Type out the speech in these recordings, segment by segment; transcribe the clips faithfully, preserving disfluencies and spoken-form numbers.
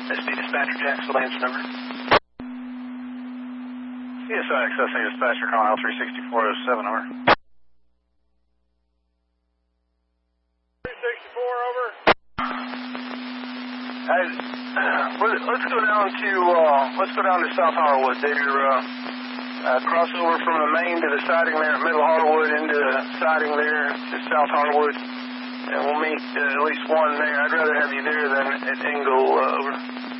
S D Dispatcher Jacksonville, answer number. C S I accessing dispatcher calling L three sixty-four oh seven, over. three sixty-four, over. Hey, let's go down to, uh, let's go down to South Harwood. They're, uh, uh, crossover from the main to the siding there at Middle Harwood into the siding there to South Harwood. And we'll meet uh, at least one there. I'd rather have you there than at Engle, uh, over.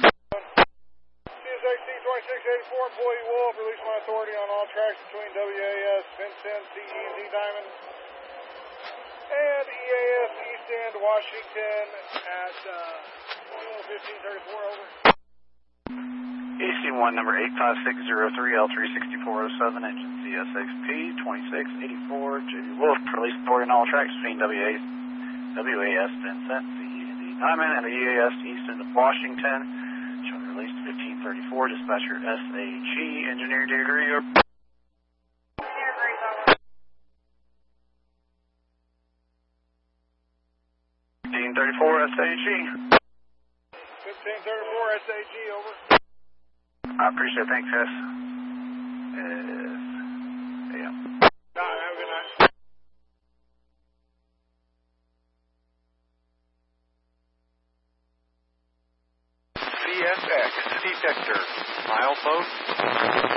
C S X T twenty-six eighty-four, employee Wolf, release my authority on all tracks between W A S, Vincent, C E Z Diamond, and E A S East End, Washington at uh, fifteen thirty-four, over. E C one number eight five six zero three, L three sixty-four oh seven, engine C S X T twenty-six eighty-four, J B Wolf, release authority on all tracks between W A S, W A S Vincent, C E Z Diamond, and the E A S East End of Washington. Showing release fifteen thirty-four, dispatcher S A G, engineer to agree, over. fifteen thirty-four S A G. fifteen thirty-four S A G, over. I appreciate it. Thanks, guys. Yes. Yeah. All right, have a good night. C S X detector, milepost